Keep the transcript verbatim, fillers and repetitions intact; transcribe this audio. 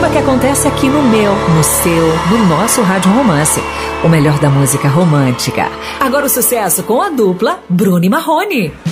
programa que acontece aqui no meu, no seu, no nosso Rádio Romance. O melhor da música romântica. Agora o sucesso com a dupla Bruno e Marrone.